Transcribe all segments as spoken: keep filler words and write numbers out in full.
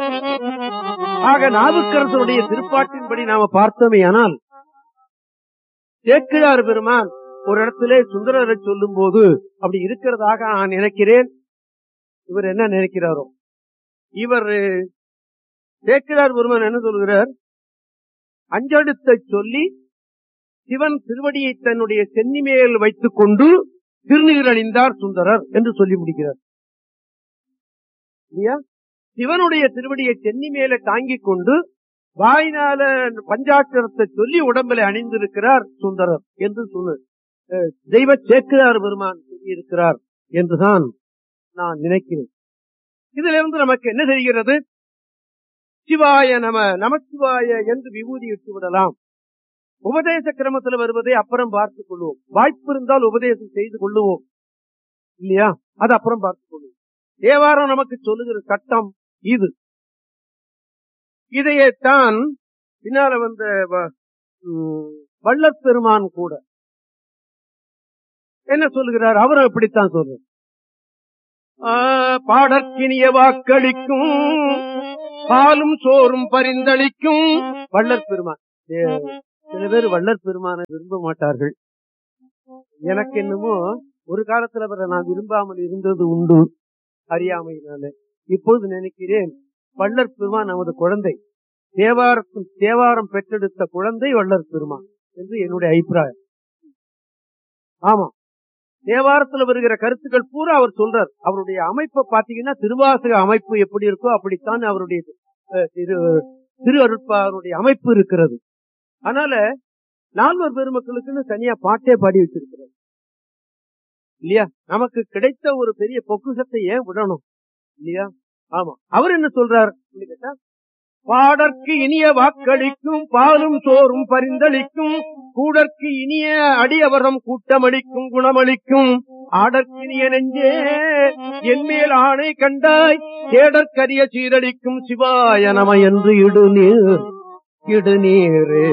ஆக நாவுக்கரசருடைய திருப்பாட்டின்படி நாம பார்த்தோமே ஆனால் சேக்கிழார் பெருமான் ஒரு இடத்திலே சுந்தரரை சொல்லும் போது அப்படி இருக்கிறதாக நான் நினைக்கிறேன். இவர் என்ன நினைக்கிறாரோ, இவர் சேக்கிழார் பெருமான் என்ன சொல்கிறார், அஞ்செழுத்தை சொல்லி சிவன் திருவடியை தன்னுடைய சென்னி மேல் வைத்துக் கொண்டு திருநீர் அணிந்தார் சுந்தரர் என்று சொல்லி முடிக்கிறார். சிவனுடைய திருவடியை சென்னி மேல தாங்கிக் கொண்டு வாயினால பஞ்சாட்சரத்தை சொல்லி உடம்பில அணிந்திருக்கிறார் சுந்தரர் என்று சொல்லு தெய்வ சேக்கிழார் பெருமான் சொல்லியிருக்கிறார் என்றுதான் நான் நினைக்கிறேன். இதுல இருந்து நமக்கு என்ன தெரிகிறது? சிவாய நம நமச்சிவாய என்று விபூதி இட்டு விடலாம். உபதேச கிரமத்தில் வருவதை அப்புறம் பார்த்துக் கொள்வோம். வாய்ப்பு இருந்தால் உபதேசம் செய்து கொள்ளுவோம் இல்லையா? அது அப்புறம் பார்த்துக் கொள்வோம். தேவாரம் நமக்கு சொல்லுகிற சட்டம் இது. இதையேத்தான் பின்னால வந்த வள்ளற் பெருமான் கூட என்ன சொல்லுகிறார்? அவரும் இப்படித்தான் சொல்றார். பாடற்கினிய வாக்களிக்கும் பாலும் சோறும் பரிந்தளிக்கும் வள்ளற் பெருமான். சில பேர் வள்ளற் பெருமான விரும்ப மாட்டார்கள். எனக்கு என்னமோ ஒரு காலத்துல அவரை நான் விரும்பாமல் இருந்தது உண்டு அறியாமையினால. இப்பொழுது நினைக்கிறேன் வள்ளற் பெருமான் நமது குழந்தை, தேவாரத்தும் தேவாரம் பெற்றெடுத்த குழந்தை வள்ளற் பெருமான் என்று என்னுடைய அபிப்பிராயம். ஆமா, தேவாரத்துல வருகிற கருத்துக்கள் பூரா அவர் சொல்றார். அவருடைய அமைப்பை பாத்தீங்கன்னா திருவாசக அமைப்பு எப்படி இருக்கோ அப்படித்தான் அவருடைய திரு திரு அருட்பாவுடைய அமைப்பு இருக்கிறது. அதனால நால்வர் பெருமக்களுக்குன்னு தனியா பாட்டே பாடி வச்சிருக்கிறார் இல்லையா? நமக்கு கிடைத்த ஒரு பெரிய பொக்குசத்தை ஏன் விடணும் இல்லையா? ஆமா, அவர் என்ன சொல்றார் கேட்டா, பாடற்கு இனிய வாக்களிக்கும் பாலும் சோறும் பரிந்தளிக்கும் கூடற்கு இனிய அடியவரம் கூட்டமளிக்கும் குணமளிக்கும் ஆடற்கினிய நெஞ்சே என்மேல் ஆணை கண்டாய் தேடற்கரிய சீரடிக்கும் சிவாய நம என்று இடுநீர் இடுநீரே.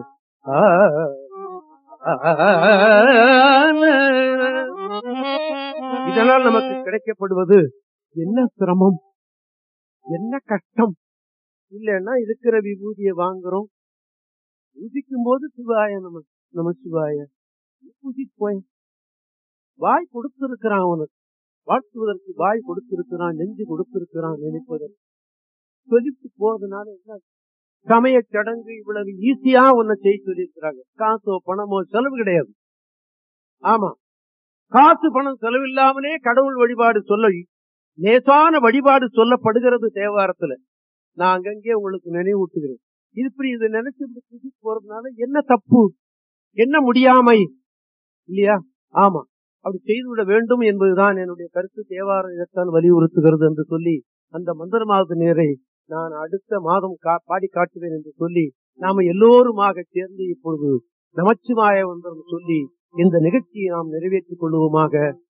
இதனால் நமக்கு கிடைக்கப்படுவது என்ன சிரமம், என்ன கஷ்டம் இல்லைன்னா இருக்கிற விபூதியை வாங்குறோம். பூஜிக்கும் போது சிவாய நம நம சிவாய பூஜித்து போய் வாய் கொடுத்திருக்கிறான், அவனுக்கு வாழ்த்துவதற்கு வாய் கொடுத்திருக்கிறான், நெஞ்சு கொடுத்திருக்கிறான். நினைப்பதற்கு சொல்லிட்டு போறதுனால என்ன சமய சடங்கு இவ்வளவு ஈஸியா ஒன்ன செய்ய சொல்லியிருக்கிறாங்க. காசோ பணமோ செலவு கிடையாது. ஆமா, காசு பணம் செலவில்லாமலே கடவுள் வழிபாடு சொல்ல லேசான வழிபாடு சொல்லப்படுகிறது தேவாரத்துல. நான் அங்கங்கே உங்களுக்கு நினைவூட்டுகிறேன். இப்படி இதை நினைச்சு போறதுனால என்ன தப்பு, என்ன முடியாமை இல்லையா? ஆமா, அப்படி செய்துவிட வேண்டும் என்பதுதான் என்னுடைய கருத்து. தேவாரம் இதைத்தான் வலியுறுத்துகிறது என்று சொல்லி அந்த மந்திரமாவது நேரை நான் அடுத்த மாதம் பாடி காட்டுவேன் என்று சொல்லி நாம எல்லோருமாக சேர்ந்து இப்பொழுது நமச்சிவாய மந்திரம் சொல்லி இந்த நிகழ்ச்சியை நாம் நிறைவேற்றிக் கொள்வோமாக.